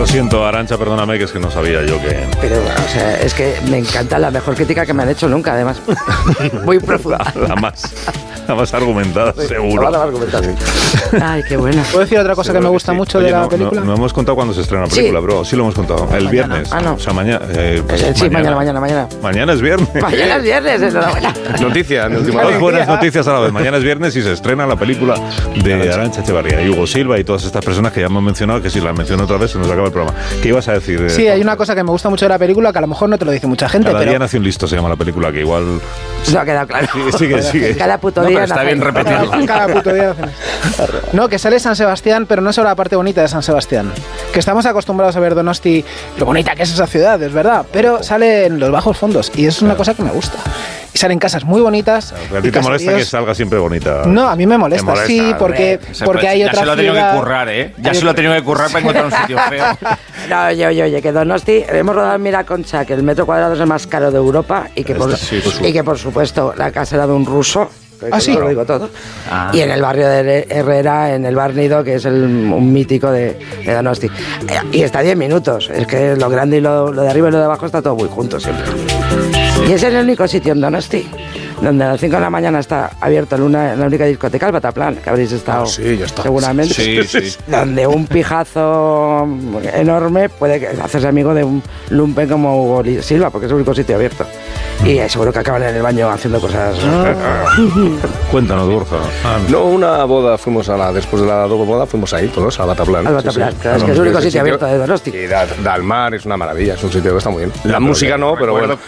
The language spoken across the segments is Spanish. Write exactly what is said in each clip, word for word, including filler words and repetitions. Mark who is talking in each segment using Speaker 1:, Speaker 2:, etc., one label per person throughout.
Speaker 1: siento, Arantxa, perdóname, que es que no sabía yo que...
Speaker 2: Pero, o sea, es que me encanta la mejor crítica que me han hecho nunca, además. Muy profunda.
Speaker 1: La, la más, la más argumentada, sí, seguro.
Speaker 2: La más argumentada, sí. Ay, qué buena.
Speaker 3: ¿Puedo decir otra cosa que me gusta
Speaker 1: sí.
Speaker 3: mucho
Speaker 1: Oye,
Speaker 3: de la
Speaker 1: no,
Speaker 3: película?
Speaker 1: No, no hemos contado cuándo se estrena la película,
Speaker 2: Sí.
Speaker 1: bro. Sí lo hemos contado. El
Speaker 3: Mañana.
Speaker 1: viernes.
Speaker 2: Ah, no.
Speaker 1: O sea, mañana... Eh, pues
Speaker 2: Eh, sí, mañana, mañana, mañana.
Speaker 1: Mañana es viernes.
Speaker 2: Mañana es viernes, enhorabuena.
Speaker 4: Noticia, de última
Speaker 1: Dos
Speaker 4: hora.
Speaker 1: buenas noticias a la vez. Mañana es viernes y se estrena la película de Arantxa Echevarría y Hugo Silva y todas estas personas que ya hemos mencionado, que si las menciono otra vez se nos acaba el programa. ¿Qué ibas a decir? Eh,
Speaker 3: Sí, hay una cosa que me gusta mucho de la película que a lo mejor no te lo dice mucha gente,
Speaker 1: Cada
Speaker 3: pero...
Speaker 1: día nace un listo, se llama la película, que igual...
Speaker 2: Eso ha quedado claro.
Speaker 1: Sigue, sigue.
Speaker 2: Cada puto
Speaker 4: No,
Speaker 2: día.
Speaker 4: pero está
Speaker 2: nace-
Speaker 4: bien repetirlo.
Speaker 3: Cada, cada puto día hacen eso. No, que sale San Sebastián, pero no solo la parte bonita de San Sebastián. Que estamos acostumbrados a ver Donosti, lo bonita que es esa ciudad, es verdad, pero sale en los bajos fondos y eso es una cosa que me gusta. Y salen casas muy bonitas.
Speaker 1: A ti te molesta que salga siempre bonita.
Speaker 3: No, a mí me molesta,
Speaker 1: Te molesta,
Speaker 3: sí, porque,
Speaker 4: Se-
Speaker 3: porque hay
Speaker 4: ya
Speaker 3: otra
Speaker 4: se lo ha tenido
Speaker 3: ciudad...
Speaker 4: que currar, ¿eh? Ya
Speaker 3: hay
Speaker 4: se lo ha
Speaker 3: otra-
Speaker 4: tenido que currar para encontrar un sitio feo.
Speaker 2: No, oye, oye, oye, que Donosti, hemos rodado en Miraconcha, que el metro cuadrado es el más caro de Europa y que, por,
Speaker 1: Sí, por
Speaker 2: y que por supuesto la casa era de un ruso. Que
Speaker 3: ¿Ah, sí?
Speaker 2: Lo digo todo.
Speaker 4: Ah.
Speaker 2: Y en el barrio de Herrera, en el Bar Nido, que es el, un mítico de, de Donosti. Eh, Y está a diez minutos. Es que lo grande y lo, lo de arriba y lo de abajo está todo muy junto siempre. Y es el único sitio en Donosti donde a las cinco de la mañana está abierto en una, la única discoteca, el Bataplan, que habréis estado
Speaker 4: Sí, ya está.
Speaker 2: seguramente.
Speaker 4: Sí, sí.
Speaker 2: Donde un pijazo enorme puede hacerse amigo de un lumpen como Hugo Silva, porque es el único sitio abierto. Y eh, seguro que acaban en el baño haciendo cosas.
Speaker 1: Cuéntanos, Borja. Ah,
Speaker 4: No, una boda fuimos a la... Después de la doble boda fuimos ahí todos, al Bataplan.
Speaker 2: Al Bataplan,
Speaker 4: Sí, sí.
Speaker 2: claro, es que es el único sitio abierto de Donosti.
Speaker 4: Y da, da al mar, es una maravilla, es un sitio que está muy bien. La música no, pero bueno.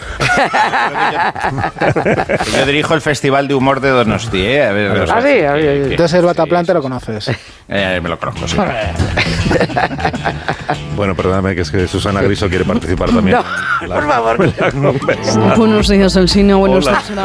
Speaker 5: Yo dirijo el Festival de Humor de Donosti, ¿eh? A ver,
Speaker 2: Ah, sí, ah, sí, sí.
Speaker 3: Entonces el Bataplan te lo conoces.
Speaker 5: Eh, me lo conozco, sí.
Speaker 1: Bueno, perdóname, que es que Susana Griso quiere participar también.
Speaker 2: No,
Speaker 1: en la-
Speaker 2: por favor.
Speaker 1: en la conversación.
Speaker 6: Buenos días, Alsina. Buenos
Speaker 1: Hola.
Speaker 6: días.